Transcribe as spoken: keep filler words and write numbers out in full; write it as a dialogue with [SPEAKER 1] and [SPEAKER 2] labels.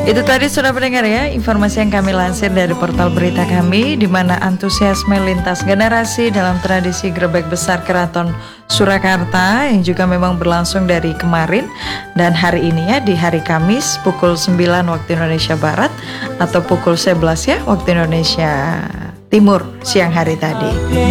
[SPEAKER 1] Itu tadi sudah mendengar ya informasi yang kami lansir dari portal berita kami, di mana antusiasme lintas generasi dalam tradisi Grebek Besar Keraton Surakarta yang juga memang berlangsung dari kemarin dan hari ini ya, di hari Kamis pukul sembilan waktu Indonesia Barat atau pukul sebelas ya waktu Indonesia Timur siang hari tadi.